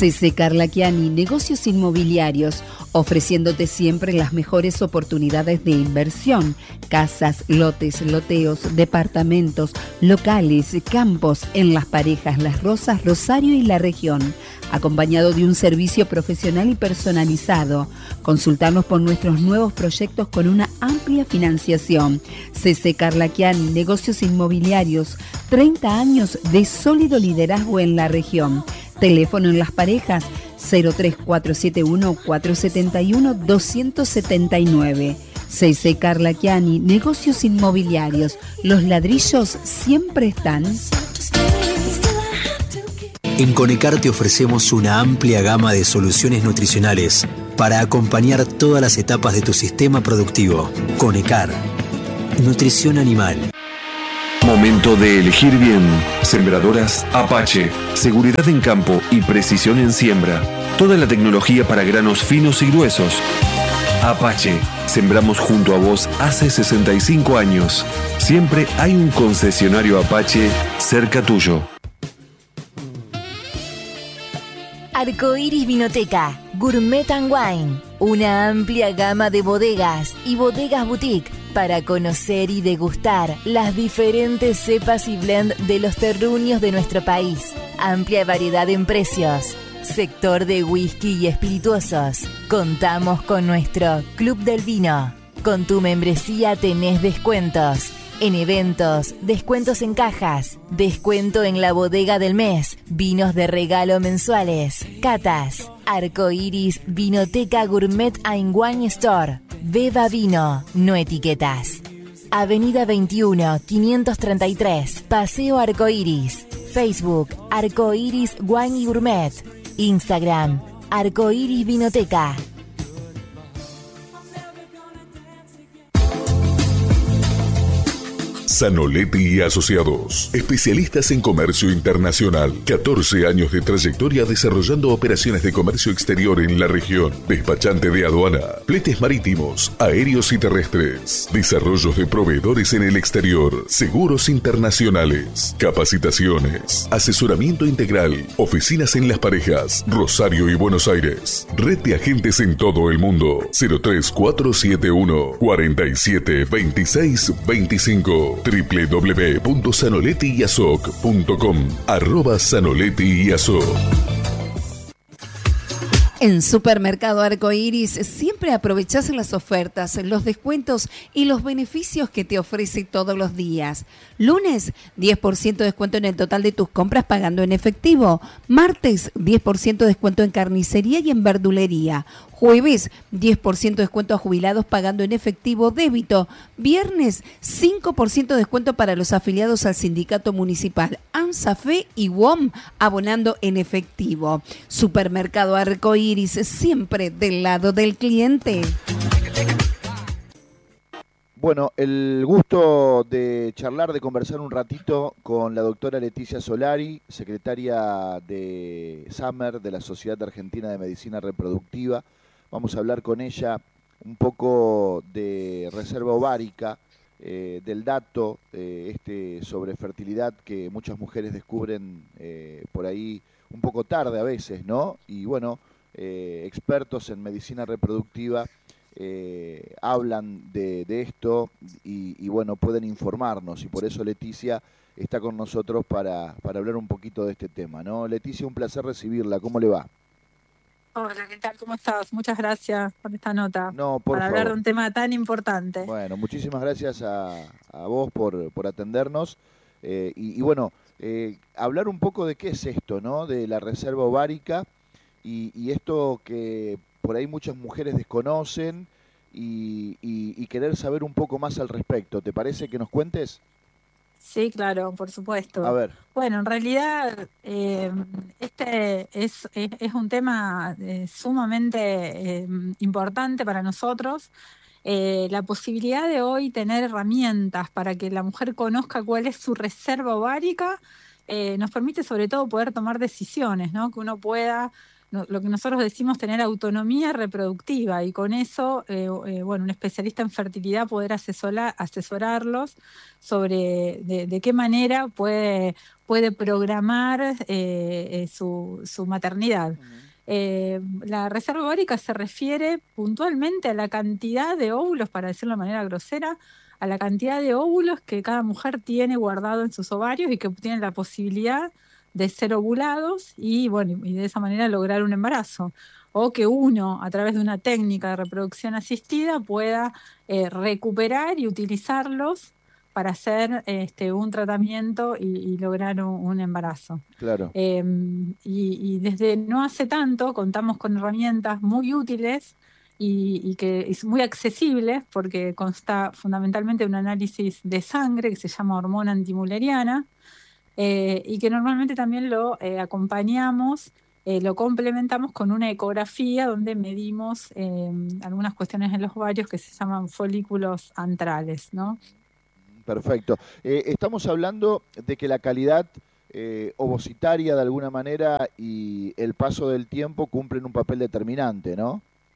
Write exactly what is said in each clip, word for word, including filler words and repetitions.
C C Carlaquiani, negocios inmobiliarios, ofreciéndote siempre las mejores oportunidades de inversión, casas, lotes, loteos, departamentos, locales, campos en Las Parejas, Las Rosas, Rosario y la región, acompañado de un servicio profesional y personalizado. Consultarnos por nuestros nuevos proyectos con una amplia financiación. C C Carlaquiani, negocios inmobiliarios, treinta años de sólido liderazgo en la región. Teléfono en Las Parejas cero tres cuatro siete uno cuatro siete uno dos siete nueve. C C Carlaquiani, negocios inmobiliarios. Los ladrillos siempre están. En Conecar te ofrecemos una amplia gama de soluciones nutricionales para acompañar todas las etapas de tu sistema productivo. Conecar, nutrición animal. Momento de elegir bien. Sembradoras Apache. Seguridad en campo y precisión en siembra. Toda la tecnología para granos finos y gruesos. Apache. Sembramos junto a vos hace sesenta y cinco años. Siempre hay un concesionario Apache cerca tuyo. Arcoiris Vinoteca, Gourmet and Wine, una amplia gama de bodegas y bodegas boutique para conocer y degustar las diferentes cepas y blend de los terruños de nuestro país. Amplia variedad en precios. Sector de whisky y espirituosos. Contamos con nuestro Club del Vino. Con tu membresía tenés descuentos. En eventos, descuentos en cajas, descuento en la bodega del mes, vinos de regalo mensuales, catas, Arcoiris Vinoteca Gourmet and Wine Store. Beba vino, no etiquetas. Avenida veintiuno, quinientos treinta y tres, Paseo Arcoiris. Facebook, Arcoiris Wine y Gourmet. Instagram, Arcoiris Vinoteca. Zanoletti y Asociados, especialistas en comercio internacional, catorce años de trayectoria desarrollando operaciones de comercio exterior en la región, despachante de aduana, fletes marítimos, aéreos y terrestres, desarrollos de proveedores en el exterior, seguros internacionales, capacitaciones, asesoramiento integral, oficinas en Las Parejas, Rosario y Buenos Aires, red de agentes en todo el mundo, cero tres cuatro siete uno cuatro siete dos seis dos cinco. doble u doble u doble u punto zanoletti y asoc punto com, arroba Zanoletti y Asoc. En Supermercado Arcoiris siempre aprovechás las ofertas, los descuentos y los beneficios que te ofrece todos los días. Lunes, diez por ciento de descuento en el total de tus compras pagando en efectivo. Martes, diez por ciento de descuento en carnicería y en verdulería. Jueves, diez por ciento de descuento a jubilados pagando en efectivo débito. Viernes, cinco por ciento de descuento para los afiliados al sindicato municipal ANSAFE y W O M abonando en efectivo. Supermercado Arcoiris, siempre del lado del cliente. Bueno, el gusto de charlar, de conversar un ratito con la doctora Leticia Solari, secretaria de SAMER, de la Sociedad Argentina de Medicina Reproductiva. Vamos a hablar con ella un poco de reserva ovárica, eh, del dato eh, este sobre fertilidad que muchas mujeres descubren eh, por ahí un poco tarde a veces, ¿no? Y bueno, eh, expertos en medicina reproductiva eh, hablan de, de esto y, y bueno, pueden informarnos, y por eso Leticia está con nosotros para, para hablar un poquito de este tema, ¿no? Leticia, un placer recibirla, ¿cómo le va? Hola, ¿qué tal? ¿Cómo estás? Muchas gracias por esta nota. No, por para favor. hablar de un tema tan importante. Bueno, muchísimas gracias a, a vos por, por atendernos. Eh, y, y bueno, eh, hablar un poco de qué es esto, ¿no? De la reserva ovárica y, y esto que por ahí muchas mujeres desconocen y, y, y querer saber un poco más al respecto. ¿Te parece que nos cuentes? Sí, claro, por supuesto. A ver. Bueno, en realidad eh, este es, es, es un tema eh, sumamente eh, importante para nosotros. Eh, la posibilidad de hoy tener herramientas para que la mujer conozca cuál es su reserva ovárica eh, nos permite sobre todo poder tomar decisiones, ¿no? Que uno pueda no, lo que nosotros decimos tener autonomía reproductiva, y con eso, eh, eh, bueno, un especialista en fertilidad poder asesorar, asesorarlos sobre de, de qué manera puede, puede programar eh, eh, su, su maternidad. Eh, la reserva ovárica se refiere puntualmente a la cantidad de óvulos, para decirlo de manera grosera, a la cantidad de óvulos que cada mujer tiene guardado en sus ovarios y que tienen la posibilidad de ser ovulados y, bueno, y de esa manera lograr un embarazo. O que uno, a través de una técnica de reproducción asistida, pueda eh, recuperar y utilizarlos para hacer este, un tratamiento y, y lograr un, un embarazo. Claro. Eh, y, y desde no hace tanto contamos con herramientas muy útiles y, y que es muy accesibles, porque consta fundamentalmente de un análisis de sangre que se llama hormona antimuleriana, eh, y que normalmente también lo eh, acompañamos, eh, lo complementamos con una ecografía donde medimos eh, algunas cuestiones en los ovarios que se llaman folículos antrales, ¿no? Perfecto. Eh, estamos hablando de que la calidad eh, ovocitaria de alguna manera y el paso del tiempo cumplen un papel determinante, ¿no?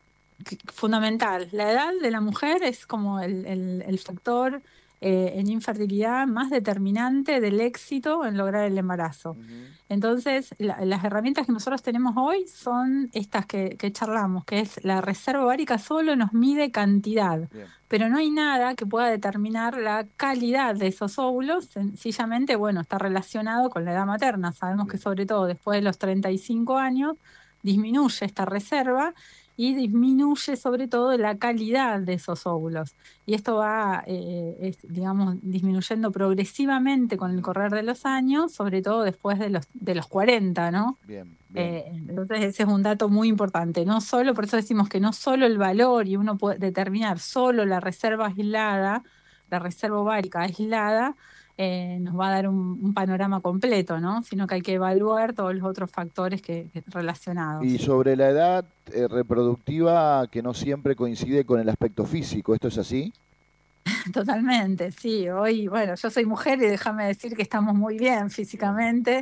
Fundamental. La edad de la mujer es como el, el, el factor eh, en infertilidad más determinante del éxito en lograr el embarazo. Uh-huh. Entonces, la, las herramientas que nosotros tenemos hoy son estas que, que charlamos, que es la reserva ovárica. Solo nos mide cantidad, Bien. pero no hay nada que pueda determinar la calidad de esos óvulos. Sencillamente, bueno, está relacionado con la edad materna. Sabemos Bien. que sobre todo después de los treinta y cinco años disminuye esta reserva y disminuye sobre todo la calidad de esos óvulos. Y esto va, eh, es, digamos, disminuyendo progresivamente con el correr de los años, sobre todo después de los, de los cuarenta, ¿no? Bien, bien. Eh, entonces ese es un dato muy importante. No solo, por eso decimos que no solo el valor, y uno puede determinar solo la reserva aislada, la reserva ovárica aislada, Eh, nos va a dar un, un panorama completo, ¿no? Sino que hay que evaluar todos los otros factores que, que relacionados. Y sobre la edad eh, reproductiva, que no siempre coincide con el aspecto físico, ¿esto es así? Totalmente, sí. Hoy, bueno, yo soy mujer y déjame decir que estamos muy bien físicamente,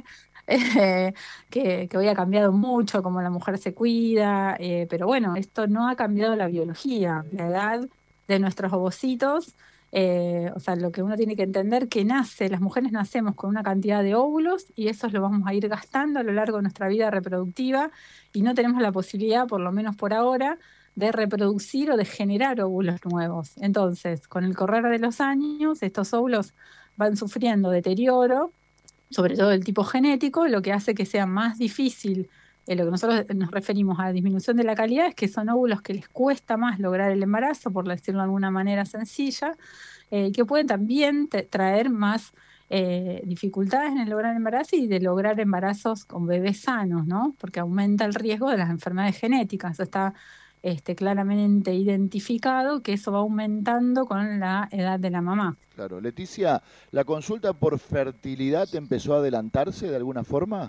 eh, que, que hoy ha cambiado mucho cómo la mujer se cuida, eh, pero bueno, esto no ha cambiado la biología, la edad de nuestros ovocitos. Eh, o sea, lo que uno tiene que entender que nace, las mujeres nacemos con una cantidad de óvulos y esos los vamos a ir gastando a lo largo de nuestra vida reproductiva, y no tenemos la posibilidad, por lo menos por ahora, de reproducir o de generar óvulos nuevos. Entonces, con el correr de los años, estos óvulos van sufriendo deterioro, sobre todo del tipo genético, lo que hace que sea más difícil. Eh, lo que nosotros nos referimos a la disminución de la calidad es que son óvulos que les cuesta más lograr el embarazo, por decirlo de alguna manera sencilla, eh, que pueden también traer más eh, dificultades en el lograr el embarazo y de lograr embarazos con bebés sanos, ¿no? Porque aumenta el riesgo de las enfermedades genéticas. Eso está este, claramente identificado, que eso va aumentando con la edad de la mamá. Claro. Leticia, ¿la consulta por fertilidad empezó a adelantarse de alguna forma?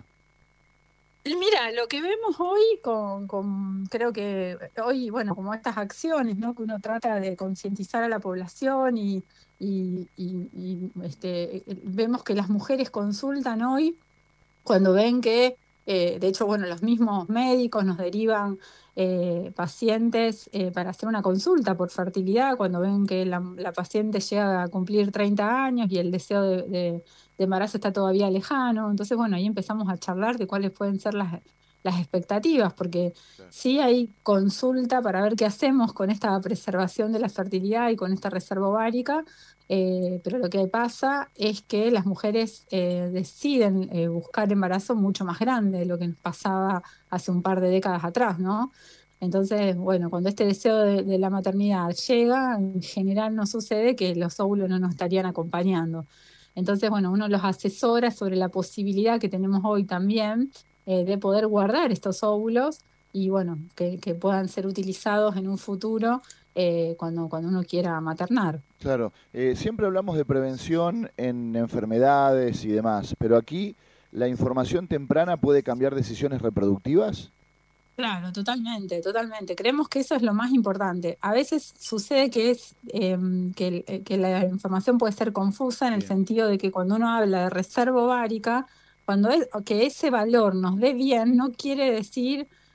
Mira, lo que vemos hoy con, con, creo que hoy, bueno, como estas acciones, ¿no? Que uno trata de concientizar a la población y, y, y, y este, vemos que las mujeres consultan hoy cuando ven que, eh, de hecho, bueno, los mismos médicos nos derivan eh, pacientes eh, para hacer una consulta por fertilidad, cuando ven que la, la paciente llega a cumplir treinta años y el deseo de, de, de embarazo está todavía lejano. Entonces, bueno, ahí empezamos a charlar de cuáles pueden ser las, las expectativas, porque claro. sí hay consulta para ver qué hacemos con esta preservación de la fertilidad y con esta reserva ovárica, eh, pero lo que pasa es que las mujeres eh, deciden eh, buscar embarazo mucho más grande de lo que nos pasaba hace un par de décadas atrás, ¿no? Entonces, bueno, cuando este deseo de, de la maternidad llega, en general no sucede que los óvulos no nos estarían acompañando. Entonces, bueno, uno los asesora sobre la posibilidad que tenemos hoy también eh, de poder guardar estos óvulos y, bueno, que, que puedan ser utilizados en un futuro eh, cuando, cuando uno quiera maternar. Claro, eh, siempre hablamos de prevención en enfermedades y demás, pero aquí la información temprana puede cambiar decisiones reproductivas. Claro, totalmente, totalmente. Creemos que eso es lo más importante. A veces sucede que es eh, que, que la información puede ser confusa en el Bien. sentido de que cuando uno habla de reserva ovárica, cuando es, que ese valor nos dé bien, no quiere decir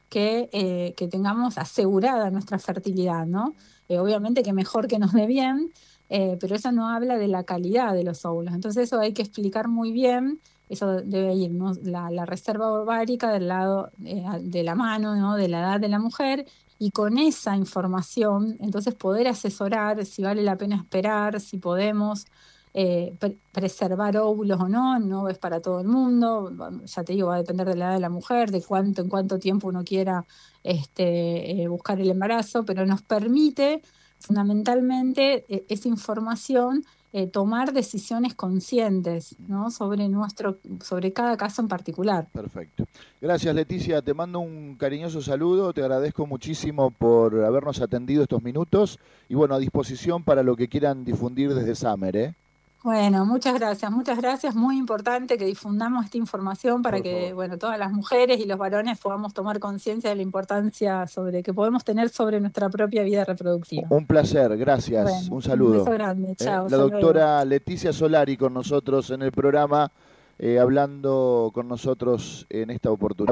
que, eh, que tengamos asegurada nuestra fertilidad, ¿no? Eh, obviamente que mejor que nos dé bien, eh, pero eso no habla de la calidad de los óvulos. Entonces eso hay que explicar muy bien, eso debe ir, ¿no? la, la reserva ovárica del lado eh, de la mano, ¿no? De la edad de la mujer, y con esa información, entonces poder asesorar si vale la pena esperar, si podemos eh, pre preservar óvulos o no, no es para todo el mundo, ya te digo, va a depender de la edad de la mujer, de cuánto, en cuánto tiempo uno quiera este, eh, buscar el embarazo, pero nos permite fundamentalmente eh, esa información, eh, tomar decisiones conscientes, ¿no? sobre, nuestro, sobre cada caso en particular. Perfecto. Gracias, Leticia. Te mando un cariñoso saludo. Te agradezco muchísimo por habernos atendido estos minutos. Y bueno, a disposición para lo que quieran difundir desde Summer, ¿eh? Bueno, muchas gracias, muchas gracias. Muy importante que difundamos esta información para Por que, favor. bueno, todas las mujeres y los varones podamos tomar conciencia de la importancia sobre que podemos tener sobre nuestra propia vida reproductiva. Un placer, gracias. Bueno, un saludo. Un beso grande, chao. Eh, la doctora Leticia Solari con nosotros en el programa, eh, hablando con nosotros en esta oportunidad.